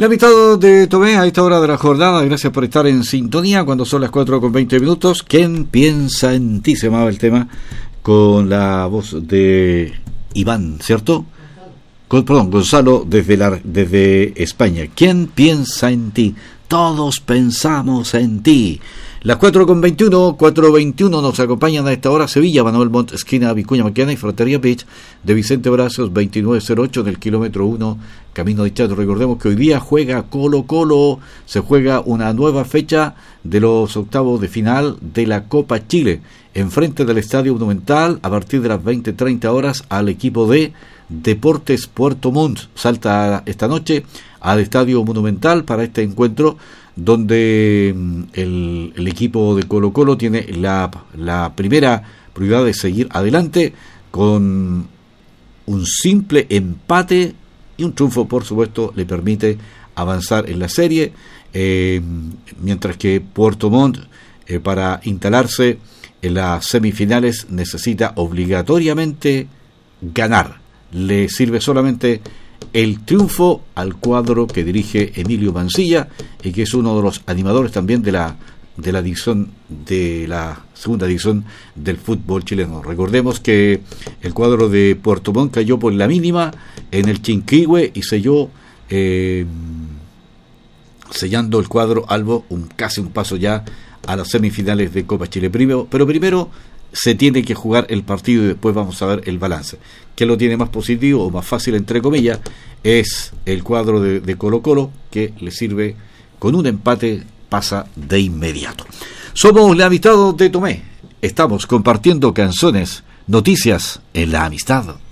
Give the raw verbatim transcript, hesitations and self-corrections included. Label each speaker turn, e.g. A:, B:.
A: La mitad de Tomé a esta hora de la jornada. Gracias por estar en sintonía cuando son las cuatro con veinte minutos. ¿Quién piensa en ti? Se llamaba el tema, con la voz de Iván, ¿cierto? Con, perdón, Gonzalo desde, la, desde España. ¿Quién piensa en ti? Todos pensamos en ti. Las cuatro con veintiuno, cuatro veintiuno nos acompañan a esta hora Sevilla, Manuel Montt, esquina Vicuña Maquena y Frontería Beach de Vicente Brazos, veintinueve cero ocho del kilómetro uno, camino de Chato. Recordemos que hoy día juega Colo Colo, se juega una nueva fecha de los octavos de final de la Copa Chile, enfrente del Estadio Monumental, a partir de las veinte treinta horas, al equipo de Deportes Puerto Montt. Salta esta noche al Estadio Monumental para este encuentro, donde el, el equipo de Colo Colo tiene la, la primera prioridad de seguir adelante con un simple empate, y un triunfo, por supuesto, le permite avanzar en la serie, eh, mientras que Puerto Montt, eh, para instalarse en las semifinales, necesita obligatoriamente ganar. Le sirve solamente el triunfo al cuadro que dirige Emilio Mancilla, y que es uno de los animadores también de la de la división de la segunda división del fútbol chileno. Recordemos que el cuadro de Puerto Montt cayó por la mínima en el Chinquihue y selló eh, sellando el cuadro albo un casi un paso ya a las semifinales de Copa Chile. Primero, pero primero se tiene que jugar el partido y después vamos a ver el balance. ¿Qué lo tiene más positivo o más fácil, entre comillas? Es el cuadro de, de Colo Colo, que le sirve con un empate, pasa de inmediato. Somos la amistad de Tomé. Estamos compartiendo canciones, noticias en la amistad.